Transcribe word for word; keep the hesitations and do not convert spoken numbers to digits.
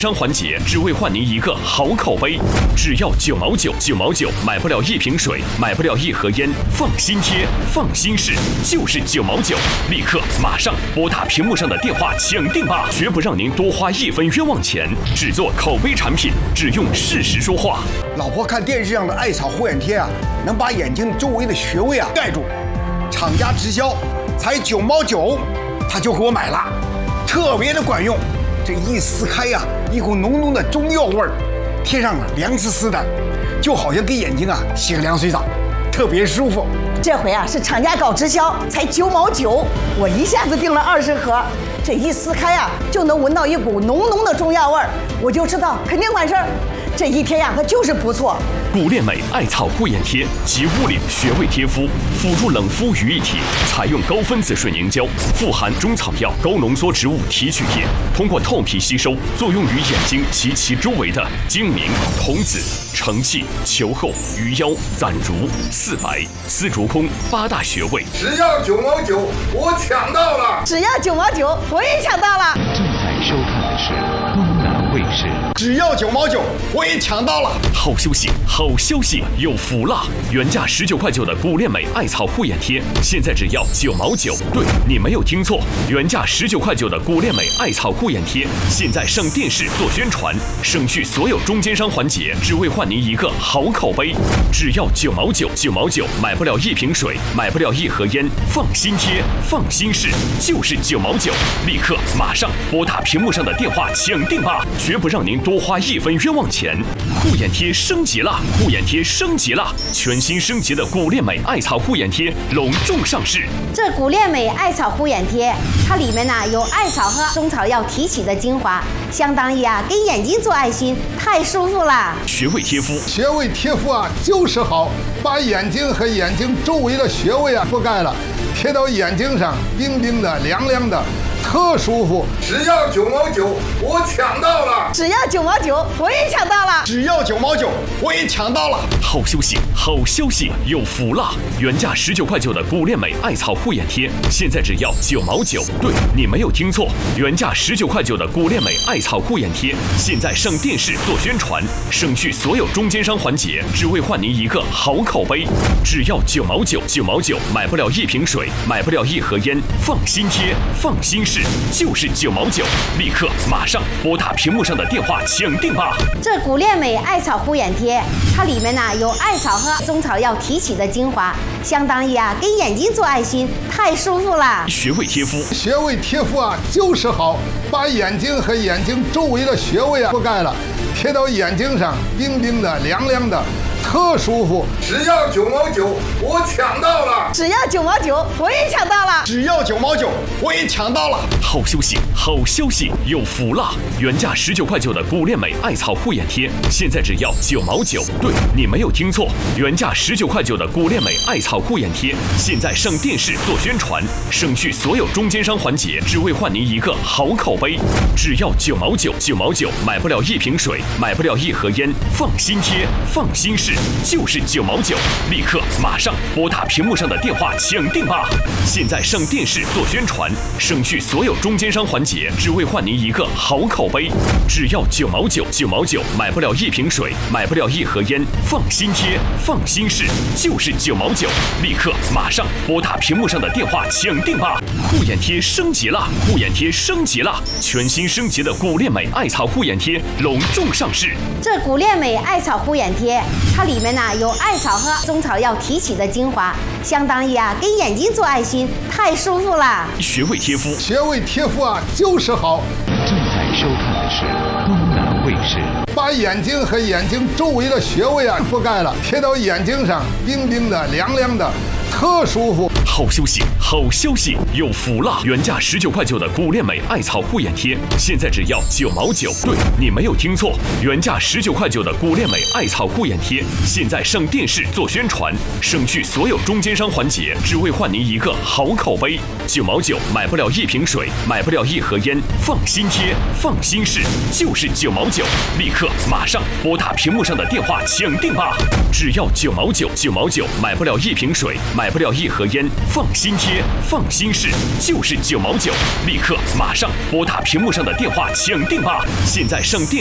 商环节只为换您一个好口碑，只要九毛九，九毛九买不了一瓶水，买不了一盒烟，放心贴，放心试，就是九毛九，立刻马上拨打屏幕上的电话抢定吧，绝不让您多花一分冤枉钱。只做口碑产品，只用事实说话。 老婆看电视上的艾草护眼贴啊，能把眼睛周围的穴位啊盖住，厂家直销才九毛九，他就给我买了，特别的管用。这一撕开呀、啊，一股浓浓的中药味儿，贴上了凉丝丝的，就好像给眼睛啊洗个凉水澡，特别舒服。 这回啊是厂家搞直销，才九毛九，我一下子订了二十盒，这一撕开啊就能闻到一股浓浓的中药味儿，我就知道肯定管事儿。这一贴呀，它就是不错。 古恋美艾草护眼贴集物理穴位贴敷、辅助冷敷于一体，采用高分子水凝胶，富含中草药、高浓缩植物提取液，通过透皮吸收，作用于眼睛及其周围的睛明、瞳子、承泣、球后、鱼腰、攒竹、四白、丝竹空八大穴位。 只要九毛九，我抢到了！ 只要九毛九，我也抢到了！ 正在收看的是东南卫视。 只要九毛九，我也抢到了！ 好消息，好消息，有福了！原价十九块九的古恋美艾草护眼贴，现在只要九毛九。对，你没有听错，原价十九块九的古恋美艾草护眼贴，现在上电视做宣传，省去所有中间商环节，只为换您一个好口碑。只要九毛九，九毛九买不了一瓶水，买不了一盒烟，放心贴，放心试，就是九毛九。立刻马上拨打屏幕上的电话抢定吧，绝不让您多花一分冤枉钱。护眼贴升级了，护眼贴升级了，全新升级的古恋美艾草护眼贴隆重上市。 这古恋美艾草护眼贴，它里面呢有艾草和中草药提取的精华，相当于啊给眼睛做爱心，太舒服了。 穴位贴敷， 穴位贴敷啊就是好，把眼睛和眼睛周围的穴位啊覆盖了，贴到眼睛上，冰冰的、凉凉的，特舒服。只要九毛九，我抢到了！ 只要九毛九，我也抢到了！ 只要九毛九，我也抢到了！ 好消息，好消息，有福了！原价十九块九的古恋美艾草护眼贴，现在只要九毛九。对，你没有听错，原价十九块九的古恋美艾草护眼贴，现在上电视做宣传，省去所有中间商环节，只为换您一个好口碑。只要九毛九，九毛九买不了一瓶水，买不了一盒烟，放心贴，放心试，就是九毛九。立刻马上拨打屏幕上的电话抢定吧。 这古恋美艾草护眼贴，它里面呢有艾草和中草药提取的精华，相当于啊给眼睛做爱心，太舒服了。 穴位贴敷， 穴位贴敷啊就是好，把眼睛和眼睛周围的穴位啊覆盖了，贴到眼睛上，冰冰的、凉凉的，特舒服。只要九毛九，我抢到了！ 只要九毛九，我也抢到了！ 只要九毛九，我也抢到了！ 好消息，好消息，有福了！原价十九块九的古恋美艾草护眼贴，现在只要九毛九。对，你没有听错，原价十九块九的古恋美艾草护眼贴，现在上电视做宣传，省去所有中间商环节，只为换您一个好口碑。只要九毛九，九毛九买不了一瓶水，买不了一盒烟，放心贴，放心试，就是九毛九。立刻马上拨打屏幕上的电话抢定吧！现在上电视做宣传，省去所有中间商环节，只为换您一个好口碑。只要九毛九，九毛九买不了一瓶水，买不了一盒烟，放心贴，放心试，就是九毛九。立刻马上拨打屏幕上的电话抢定吧！护眼贴升级了，护眼贴升级了，全新升级的古恋美艾草护眼贴隆重上市。 这古恋美艾草护眼贴，它里面呢有艾草和中草药提取的精华，相当于啊给眼睛做爱心，太舒服了。 穴位贴敷， 穴位贴敷啊就是好。 正在收看的是东南卫视。 把眼睛和眼睛周围的穴位啊覆盖了，贴到眼睛上，冰冰的、凉凉的，特舒服。 好消息，好消息，有福了！原价十九块九的古恋美艾草护眼贴，现在只要九毛九。对，你没有听错，原价十九块九的古恋美艾草护眼贴，现在上电视做宣传，省去所有中间商环节，只为换您一个好口碑。九毛九买不了一瓶水，买不了一盒烟，放心贴，放心试，就是九毛九。立刻马上拨打屏幕上的电话抢定吧！只要九毛九，九毛九买不了一瓶水，买不了一盒烟， 放心贴，放心试，就是九毛九，立刻马上拨打屏幕上的电话抢定吧！现在上电。